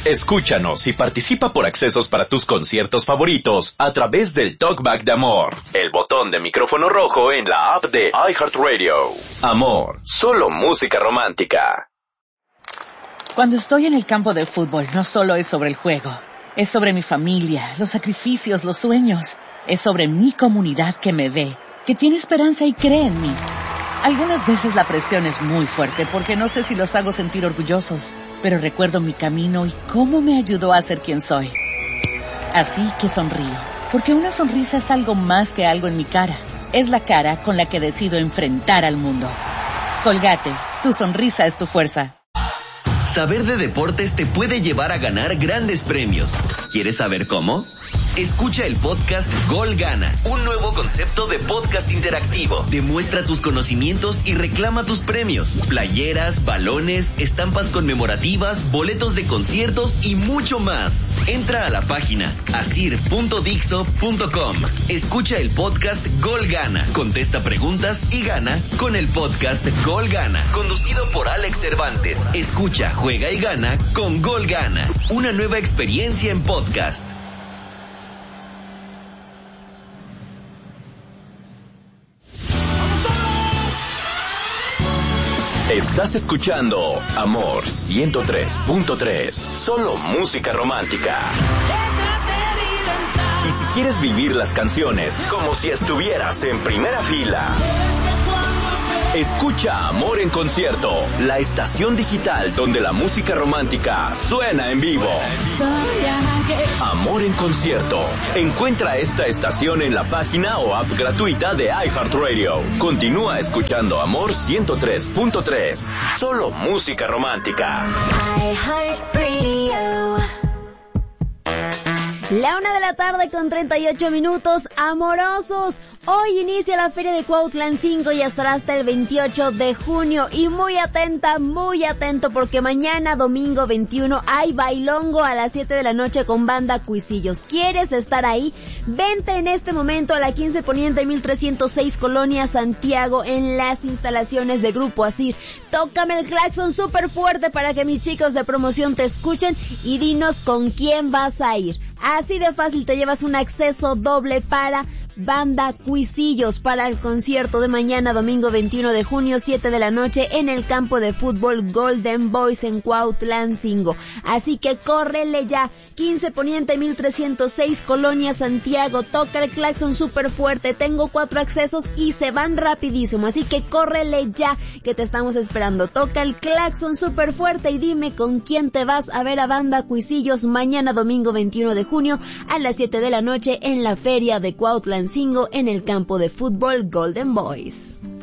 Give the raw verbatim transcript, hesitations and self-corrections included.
Escúchanos y participa por accesos para tus conciertos favoritos a través del Talkback de Amor, el botón de micrófono rojo en la app de iHeartRadio. Amor, solo música romántica. Cuando estoy en el campo de fútbol, no solo es sobre el juego. Es sobre mi familia, los sacrificios, los sueños. Es sobre mi comunidad que me ve, que tiene esperanza y cree en mí. Algunas veces la presión es muy fuerte porque no sé si los hago sentir orgullosos, pero recuerdo mi camino y cómo me ayudó a ser quien soy. Así que sonrío, porque una sonrisa es algo más que algo en mi cara. Es la cara con la que decido enfrentar al mundo. Colgate, tu sonrisa es tu fuerza. Saber de deportes te puede llevar a ganar grandes premios. ¿Quieres saber cómo? Escucha el podcast Gol Gana, un nuevo concepto de podcast interactivo. Demuestra tus conocimientos y reclama tus premios. Playeras, balones, estampas conmemorativas, boletos de conciertos y mucho más. Entra a la página asir punto dixo punto com. Escucha el podcast Gol Gana, contesta preguntas y gana con el podcast Gol Gana, conducido por Alex Cervantes. Escucha, juega y gana con Gol Gana, una nueva experiencia en podcast. Estás escuchando Amor ciento tres punto tres, solo música romántica. Y si quieres vivir las canciones como si estuvieras en primera fila, escucha Amor en Concierto, la estación digital donde la música romántica suena en vivo. Amor en Concierto. Encuentra esta estación en la página o app gratuita de iHeartRadio. Continúa escuchando Amor ciento tres punto tres, solo música romántica. iHeartRadio. La una de la tarde con treinta y ocho minutos, amorosos. Hoy inicia la Feria de Cuautlancingo y estará hasta el veintiocho de junio. Y muy atenta, muy atento, porque mañana, domingo veintiuno, hay bailongo a las siete de la noche con banda Cuisillos. ¿Quieres estar ahí? Vente en este momento a la quince Poniente mil trescientos seis, Colonia Santiago, en las instalaciones de Grupo Asir. Tócame el claxon súper fuerte para que mis chicos de promoción te escuchen y dinos con quién vas a ir. Así de fácil te llevas un acceso doble para Banda Cuisillos para el concierto de mañana, domingo veintiuno de junio, siete de la noche, en el campo de fútbol Golden Boys en Cuautlancingo. Así que córrele ya. quince Poniente mil trescientos seis, Colonia Santiago. Toca el claxon súper fuerte. Tengo cuatro accesos y se van rapidísimo. Así que córrele ya, que te estamos esperando. Toca el claxon súper fuerte y dime con quién te vas a ver a Banda Cuisillos mañana, domingo veintiuno de junio, a las siete de la noche, en la feria de Cuautlancingo, en el campo de fútbol Golden Boys.